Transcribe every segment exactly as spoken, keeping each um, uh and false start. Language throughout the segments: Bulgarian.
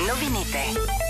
Новините.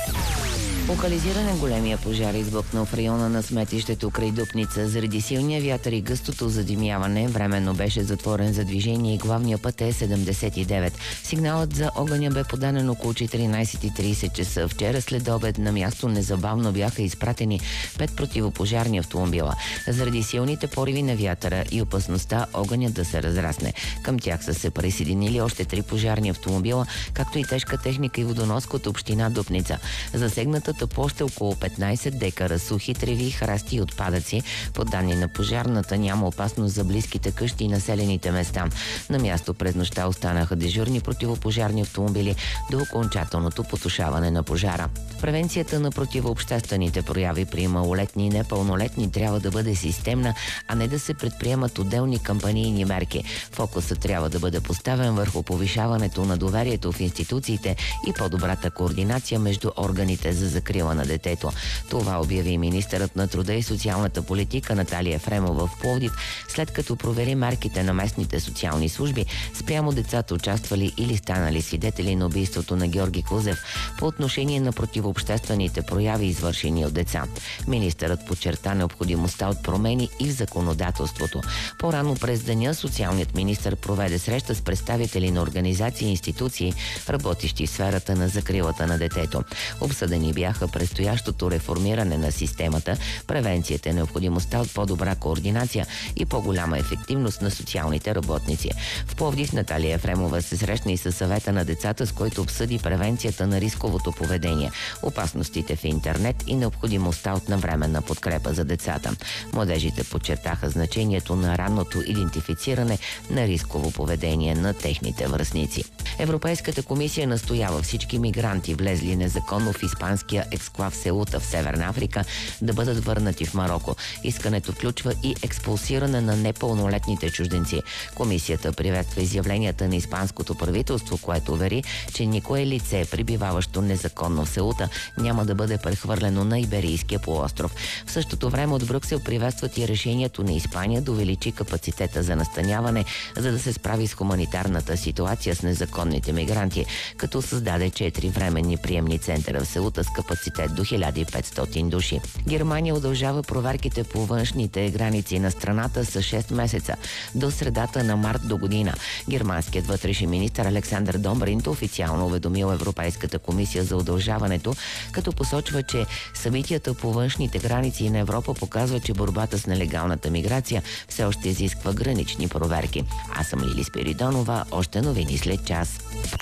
Локализиран е големия пожар, избухнал в района на сметището край Дупница. Заради силния вятър и гъстото задимяване, временно беше затворен за движение и главния път е седемдесет и девет. Сигналът за огъня бе подаден около четиринайсет и трийсет часа. Вчера след обед на място незабавно бяха изпратени пет противопожарни автомобила. Заради силните пориви на вятъра и опасността огънят да се разрасне. Към тях са се присъединили още три пожарни автомобила, както и тежка техника и водоноска от община Дупница. Засегнатата площ е около петнайсет декара сухи треви, храсти и отпадъци. По данни на пожарната няма опасност за близките къщи и населените места. На място през нощта останаха дежурни противопожарни автомобили до окончателното потушаване на пожара. Превенцията на противообществените прояви при малолетни и непълнолетни трябва да бъде системна, а не да се предприемат отделни кампанийни мерки. Фокусът трябва да бъде поставен върху повишаването на доверието в институциите и по-добрата координация между органите за закрила на детето. Това обяви министърът на труда и социалната политика Наталия Ефремова в Пловдив, след като провери мерките на местните социални служби спрямо децата, участвали или станали свидетели на убийството на Георги Кузев по отношение на противообществените прояви, извършени от деца. Министърът подчерта необходимостта от промени и в законодателството. По-рано през деня социалният министър проведе среща с представители на организации и институции, работещи в сферата на закрилата на детето. Обсъдени бяха предстоящото реформиране на системата, превенцията, необходимостта от по-добра координация и по-голяма ефективност на социалните работници. В Пловдив Наталия Ефремова се срещна и със съвета на децата, с който обсъди превенцията на рисковото поведение, опасностите в интернет и необходимостта от навременна подкрепа за децата. Младежите подчертаха значението на ранното идентифициране на рисково поведение на техните връстници. Европейската комисия настоява всички мигранти, влезли незаконно в испанския ексклав Сеута в Северна Африка, да бъдат върнати в Мароко. Искането включва и експулсиране на непълнолетните чужденци. Комисията приветства изявленията на испанското правителство, което увери, че никое лице, пребиваващо незаконно в Сеута, няма да бъде прехвърлено на Иберийския полуостров. В същото време от Брюксел приветстват и решението на Испания да увеличи капацитета за настаняване, за да се справи с хуманитарната ситуация с незаконните мигранти, като създаде четири временни приемни центъра в Сеута с капацитет до хиляда и петстотин души. Германия удължава проверките по външните граници на страната с шест месеца до средата на март до година. Германският вътрешен министър Александър Домбринт официално уведомил Европейската комисия за удължаването, като посочва, че събитията по външните граници на Европа показват, че борбата с нелегалната миграция все още изисква гранични проверки. Аз съм Лили Спиридонова, още новини след час.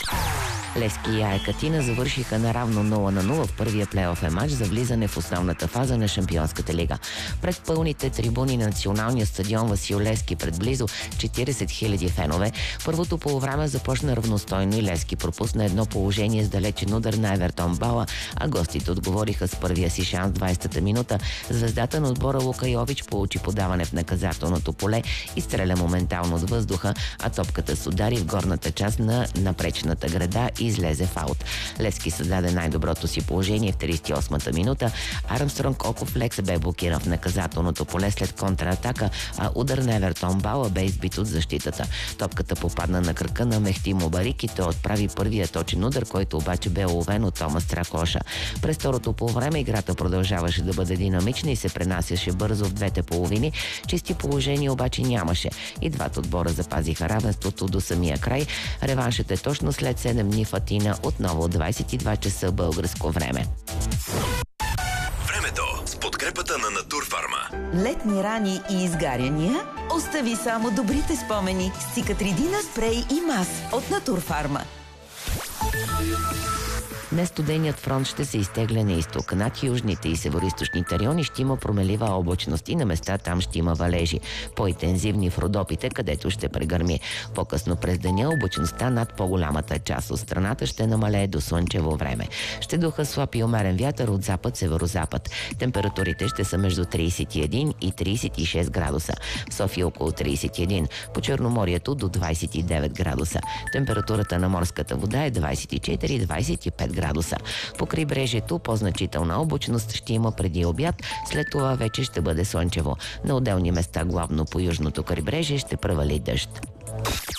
Левски и АЕК Атина завършиха наравно нула на нула в първия плейофен матч за влизане в основната фаза на Шампионската лига. Пред пълните трибуни на националния стадион Васил Левски пред близо четирийсет хиляди фенове, първото полувреме започна равностойно и Левски пропусна едно положение с далечен удар на Евертон Бала, а гостите отговориха с първия си шанс в двайсетата минута. Звездата на отбора Лука Йович получи подаване в наказателното поле и стреля моментално от въздуха, а топката с удари в горната част на напречната града и излезе в аут. Левски създаде най-доброто си положение в трийсет и осмата минута. Армстронг Оков Лекс бе блокиран в наказателното поле след контратака, а удар на Евертон Бала бе избит от защитата. Топката попадна на кръка на Мехти Мубарик и той отправи първия точен удар, който обаче бе уловен от Томас Тракоша. През второто полувреме играта продължаваше да бъде динамична и се пренасяше бързо в двете половини. Чисти положения обаче нямаше. И двата отбора запазиха равенството до самия край. Реваншът е точно след седем дни в Атина, отново от двайсет и два часа българско време. Времето с подкрепата на Натурфарма. Летни рани и изгаряния? Остави само добрите спомени с Цикатридина спрей и мас от Натурфарма. Днес студеният фронт ще се изтегля на изток. Над южните и североизточните райони ще има промелива облачност и на места там ще има валежи. По-интензивни в Родопите, където ще прегърми. По-късно през деня облачността над по-голямата част от страната ще намалее до слънчево време. Ще духа слаб и умерен вятър от запад-северозапад. Температурите ще са между трийсет и един и трийсет и шест градуса. В София около трийсет и един. По Черноморието до двайсет и девет градуса. Температурата на морската вода е двайсет и четири и двайсет и пет градуса. По крайбрежието по-значителна облачност ще има преди обяд, след това вече ще бъде слънчево. На отделни места, главно по южното крайбрежие, ще превали дъжд.